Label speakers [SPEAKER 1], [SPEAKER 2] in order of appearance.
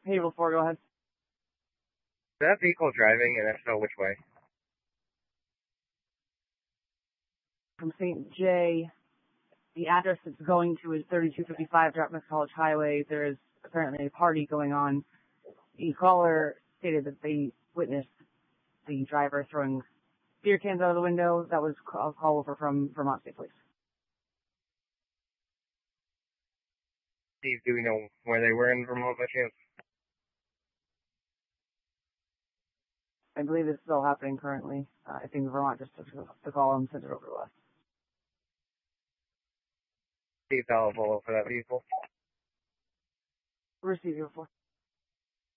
[SPEAKER 1] Haverhill 4, go ahead.
[SPEAKER 2] Is that vehicle driving, and if so, which way?
[SPEAKER 1] From St. J, the address it's going to is 3255 Dartmouth College Highway. There is apparently a party going on. The caller stated that they witnessed the driver throwing beer cans out of the window. That was a call over from Vermont State Police.
[SPEAKER 2] Steve, do we know where they were in Vermont by chance?
[SPEAKER 1] I believe this is all happening currently. I think Vermont just took the call and sent it over to us.
[SPEAKER 2] Steve, I'll follow for that vehicle.
[SPEAKER 1] Receive your 4.